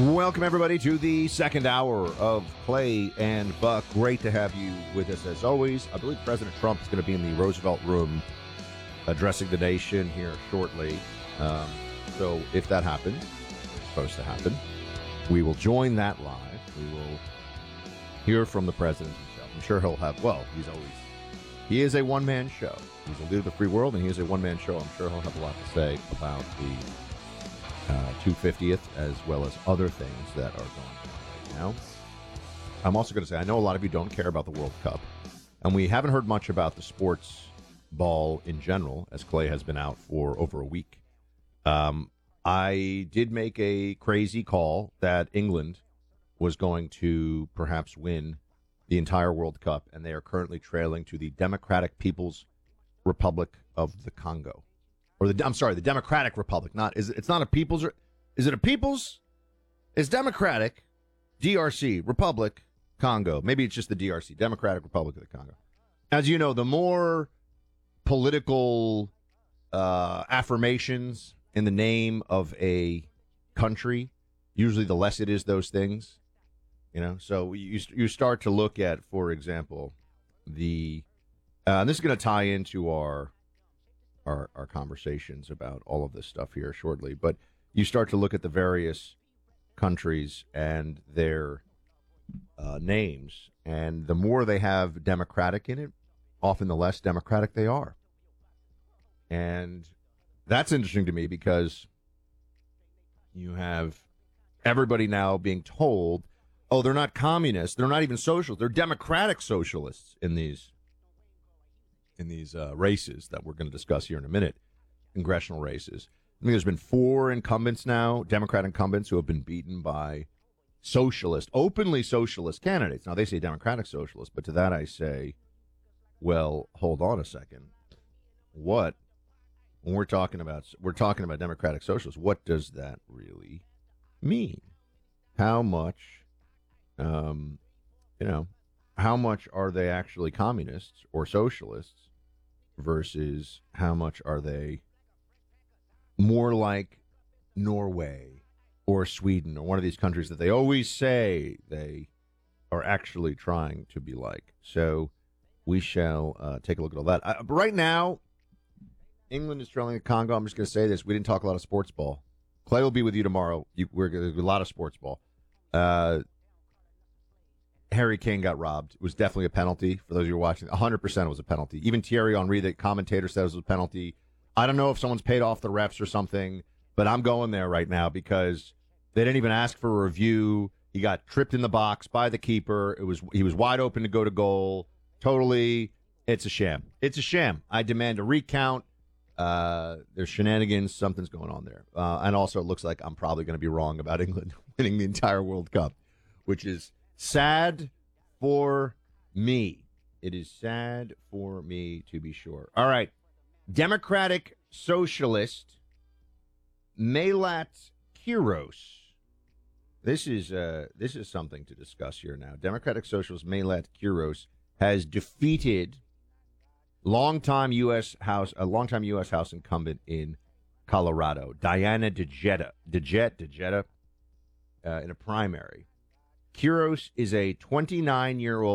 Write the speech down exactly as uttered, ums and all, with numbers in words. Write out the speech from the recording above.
Welcome, everybody, to the second hour of Clay and Buck. Great to have you with us, as always. I believe President Trump is going to be in the Roosevelt Room addressing the nation here shortly. Um, so if that happens, it's supposed to happen, we will join that live. We will hear from the president himself. I'm sure he'll have, well, he's always, he is a one-man show. He's a leader of the free world, and he is a one-man show. I'm sure he'll have a lot to say about the Uh, two hundred fiftieth, as well as other things that are going on right now. I'm also going to say, I know a lot of you don't care about the World Cup, and we haven't heard much about the sports ball in general, as Clay has been out for over a week. Um, I did make a crazy call that England was going to perhaps win the entire World Cup, and they are currently trailing to the Democratic People's Republic of the Congo. Or the I'm sorry, the Democratic Republic. Not is it, it's not a people's. Is it a people's? It's Democratic, D R C Republic, Congo. Maybe it's just the D R C, Democratic Republic of the Congo. As you know, the more political uh, affirmations in the name of a country, usually the less it is those things. You know, so you you start to look at, for example, the. Uh, and this is going to tie into our. Our, our conversations about all of this stuff here shortly. But you start to look at the various countries and their uh, names, and the more they have Democratic in it, often the less Democratic they are. And that's interesting to me because you have everybody now being told, oh, they're not communists, they're not even socialists, they're democratic socialists in these in these uh, races that we're going to discuss here in a minute, congressional races. I mean, there's been four incumbents now, Democrat incumbents, who have been beaten by socialist, openly socialist candidates. Now, they say Democratic socialists, but to that I say, well, hold on a second. What, when we're talking about, we're talking about Democratic socialists, what does that really mean? How much, um, you know, how much are they actually communists or socialists versus how much are they more like Norway or Sweden or one of these countries that they always say they are actually trying to be like? So we shall uh, take a look at all that. Uh, but right now, England is trailing the Congo. I'm just going to say this. We didn't talk a lot of sports ball. Clay will be with you tomorrow. You, we're going to do a lot of sports ball. Uh Harry Kane got robbed. It was definitely a penalty for those of you watching. one hundred percent it was a penalty. Even Thierry Henry, the commentator, says it was a penalty. I don't know if someone's paid off the refs or something, but I'm going there right now because they didn't even ask for a review. He got tripped in the box by the keeper. It was He was wide open to go to goal. Totally, it's a sham. It's a sham. I demand a recount. Uh, there's shenanigans. Something's going on there. Uh, and also, it looks like I'm probably going to be wrong about England winning the entire World Cup, which is sad for me. It is sad for me, to be sure. All right. Democratic Socialist Melat Kiros. This is uh, this is something to discuss here now. Democratic Socialist Melat Kiros has defeated longtime U S House, a longtime U S House incumbent in Colorado, Diana DeJetta, DeJetta, DeJetta, uh, in a primary. Kiros is a twenty-nine-year-old